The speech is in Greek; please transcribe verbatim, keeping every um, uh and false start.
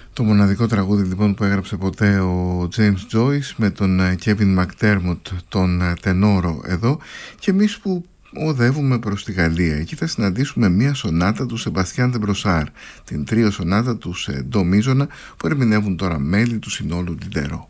Το μοναδικό τραγούδι λοιπόν που έγραψε ποτέ ο James Joyce, με τον Kevin McDermott τον τενόρο εδώ, και εμείς που οδεύουμε προς τη Γαλλία. Εκεί θα συναντήσουμε μία σονάτα του Σεμπαστιάν de Brossard, την τρίο σονάτα του σε ντο μείζωνα, που ερμηνεύουν τώρα μέλη του συνόλου Diderot.